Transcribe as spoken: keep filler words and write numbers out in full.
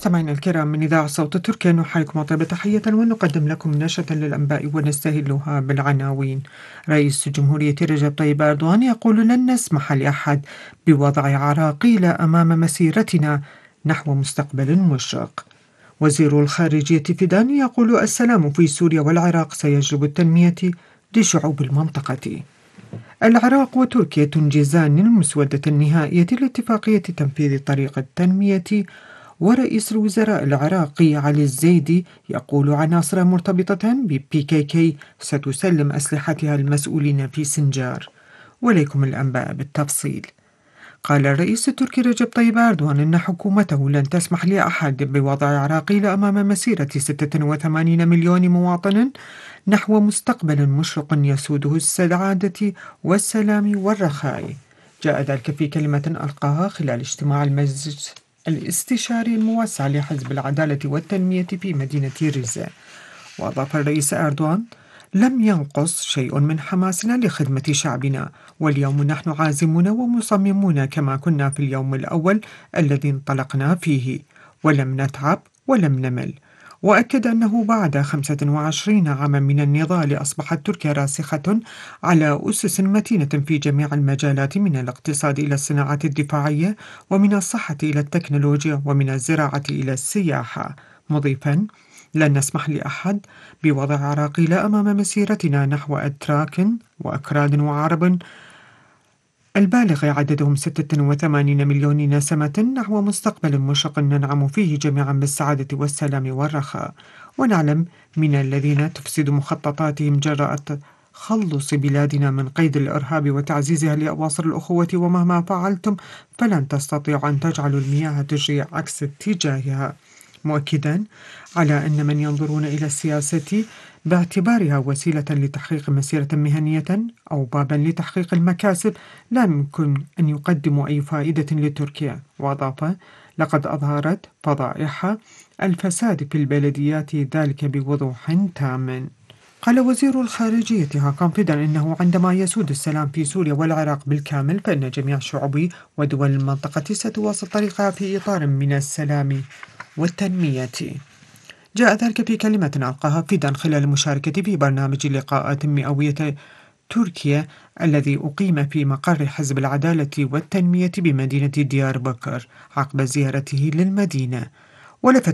مستمعينا الكرام من إذاعة صوت تركيا نحييكم طيب تحية ونقدم لكم نشرة للأنباء ونستهلها بالعناوين. رئيس جمهورية رجب طيب أردوغان يقول لن نسمح لأحد بوضع عراقيل أمام مسيرتنا نحو مستقبل مشرق. وزير الخارجية فيدان يقول السلام في سوريا والعراق سيجلب التنمية لشعوب المنطقة. العراق وتركيا تنجزان المسودة النهائية لاتفاقية تنفيذ طريق التنمية. ورئيس الوزراء العراقي علي الزيدي يقول عناصر مرتبطة ببي كي كي ستسلم أسلحتها المسؤولين في سنجار. وليكم الأنباء بالتفصيل. قال الرئيس التركي رجب طيب أردوغان إن حكومته لن تسمح لأحد بوضع عراقيل أمام مسيرة ستة وثمانين مليون مواطن نحو مستقبل مشرق يسوده السعادة والسلام والرخاء. جاء ذلك في كلمة ألقاها خلال اجتماع المجلس الاستشاري الموسع لحزب العدالة والتنمية في مدينة ريزا. وأضاف الرئيس أردوغان: لم ينقص شيء من حماسنا لخدمة شعبنا، واليوم نحن عازمون ومصممون كما كنا في اليوم الأول الذي انطلقنا فيه، ولم نتعب ولم نمل. وأكد أنه بعد خمسة وعشرين عاما من النضال أصبحت تركيا راسخة على أسس متينة في جميع المجالات، من الاقتصاد إلى الصناعات الدفاعية، ومن الصحة إلى التكنولوجيا، ومن الزراعة إلى السياحة، مضيفا: لن نسمح لأحد بوضع عراقيل أمام مسيرتنا نحو أتراك وأكراد وعرب البالغ عددهم ستة وثمانين مليون نسمة نحو مستقبل مشرق ننعم فيه جميعا بالسعادة والسلام والرخاء. ونعلم من الذين تفسد مخططاتهم جراء تخلص بلادنا من قيد الإرهاب وتعزيزها لأواصر الأخوة، ومهما فعلتم فلن تستطيعوا أن تجعلوا المياه تجري عكس اتجاهها، مؤكدا على أن من ينظرون إلى السياسة باعتبارها وسيلة لتحقيق مسيرة مهنية أو بابا لتحقيق المكاسب لا يمكن أن يقدموا أي فائدة لتركيا. وأضاف: لقد أظهرت فضائح الفساد في البلديات ذلك بوضوح تام. قال وزير الخارجية هاكان فيدان إنه عندما يسود السلام في سوريا والعراق بالكامل فإن جميع شعوب ودول المنطقة ستواصل طريقها في إطار من السلام والتنمية. جاء ذلك في كلمة ألقاها فيدان خلال المشاركة في برنامج لقاءات مئوية تركيا الذي أقيم في مقر حزب العدالة والتنمية بمدينة ديار بكر عقب زيارته للمدينة. ولفت